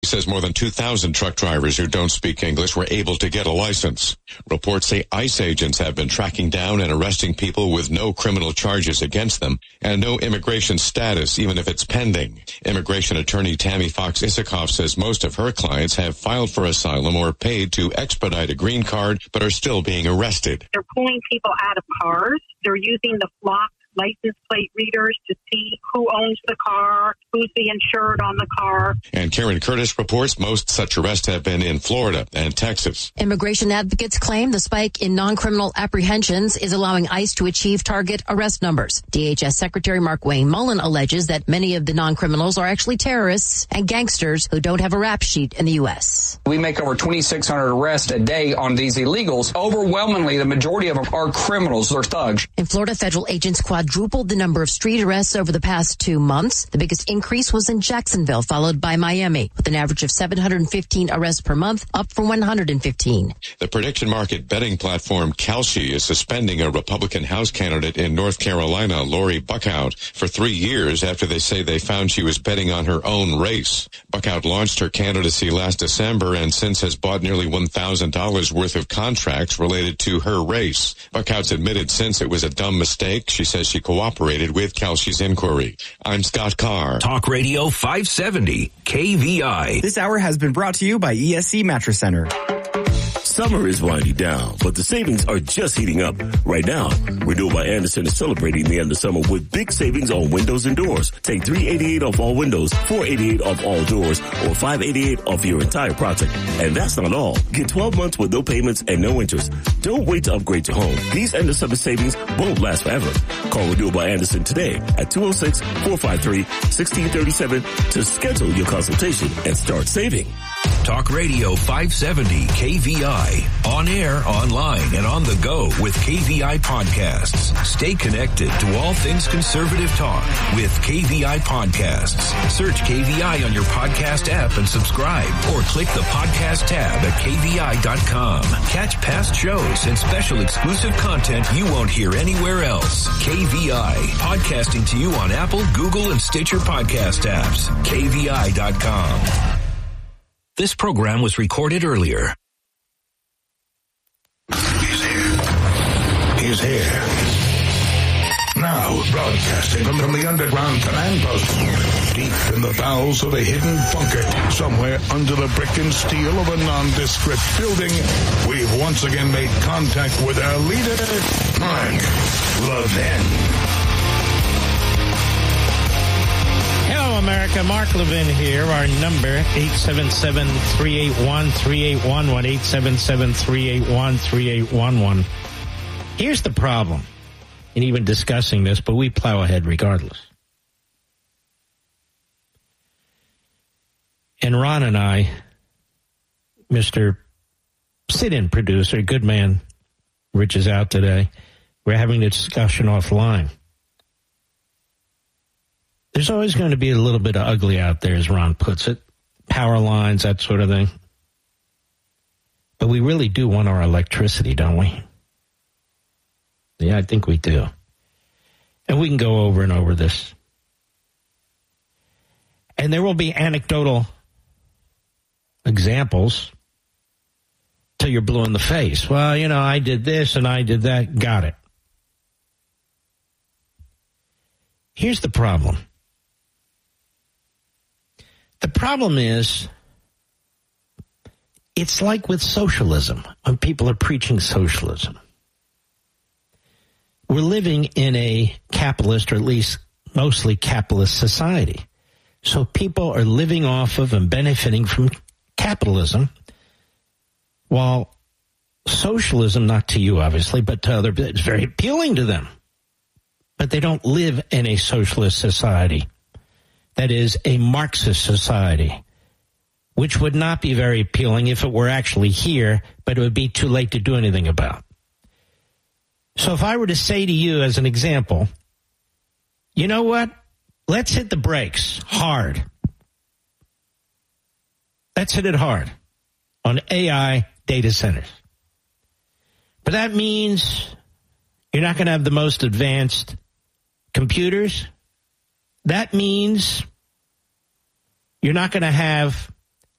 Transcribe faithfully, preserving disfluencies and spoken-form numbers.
He says more than two thousand truck drivers who don't speak English were able to get a license. Reports say ICE agents have been tracking down and arresting people with no criminal charges against them and no immigration status, even if it's pending. Immigration attorney Tammy Fox Isikoff says most of her clients have filed for asylum or paid to expedite a green card, but are still being arrested. They're pulling people out of cars. They're using the flock license plate readers to see who owns the car, who's the insured on the car. And Karen Curtis reports most such arrests have been in Florida and Texas. Immigration advocates claim the spike in non-criminal apprehensions is allowing ICE to achieve target arrest numbers. D H S Secretary Mark Wayne Mullen alleges that many of the non-criminals are actually terrorists and gangsters who don't have a rap sheet in the U S. We make over twenty-six hundred arrests a day on these illegals. Overwhelmingly, the majority of them are criminals. They're thugs. In Florida, federal agents quadrupled the number of street arrests over the past two months. The biggest increase was in Jacksonville, followed by Miami, with an average of seven hundred fifteen arrests per month, up from one hundred fifteen. The prediction market betting platform Kalshi is suspending a Republican House candidate in North Carolina, Lori Buckhout, for three years after they say they found she was betting on her own race. Buckhout launched her candidacy last December and since has bought nearly one thousand dollars worth of contracts related to her race. Buckhout's admitted since it was a dumb mistake. She says she cooperated with Kalshi's inquiry. I'm Scott Carr. Talk Radio five seventy, K V I. This hour has been brought to you by E S C Mattress Center. Summer is winding down, but the savings are just heating up. Right now, Renewal by Andersen is celebrating the end of summer with big savings on windows and doors. Take three hundred eighty-eight dollars off all windows, four hundred eighty-eight dollars off all doors, or five hundred eighty-eight dollars off your entire project. And that's not all. Get twelve months with no payments and no interest. Don't wait to upgrade your home. These end of summer savings won't last forever. Call Renewal by Andersen today at two oh six, four five three, one six three seven to schedule your consultation and start saving. Talk Radio five seventy K V I. On air, online, and on the go with K V I Podcasts. Stay connected to all things conservative talk with K V I Podcasts. Search K V I on your podcast app and subscribe, or click the podcast tab at K V I dot com. Catch past shows and special exclusive content you won't hear anywhere else. K V I, podcasting to you on Apple, Google, and Stitcher podcast apps. K V I dot com. This program was recorded earlier. He's here. He's here. Now, broadcasting from the underground command post, deep in the bowels of a hidden bunker, somewhere under the brick and steel of a nondescript building, we've once again made contact with our leader, Mark Levin. Hello, America. Mark Levin here. Our number, eight seven seven, three eight one, three eight one one, eight seven seven, three eight one, three eight one one. Here's the problem in even discussing this, but we plow ahead regardless. And Ron and I, Mister sit-in producer, good man, Rich is out today, we're having a discussion offline. There's always going to be a little bit of ugly out there, as Ron puts it. Power lines, that sort of thing. But we really do want our electricity, don't we? Yeah, I think we do. And we can go over and over this. And there will be anecdotal examples till you're blue in the face. Well, you know, I did this and I did that. Got it. Here's the problem. The problem is, it's like with socialism, when people are preaching socialism. We're living in a capitalist, or at least mostly capitalist society. So people are living off of and benefiting from capitalism, while socialism, not to you obviously, but to other, it's very appealing to them. But they don't live in a socialist society. That is a Marxist society, which would not be very appealing if it were actually here, but it would be too late to do anything about. So if I were to say to you as an example, you know what? Let's hit the brakes hard. Let's hit it hard on A I data centers. But that means you're not going to have the most advanced computers. That means you're not going to have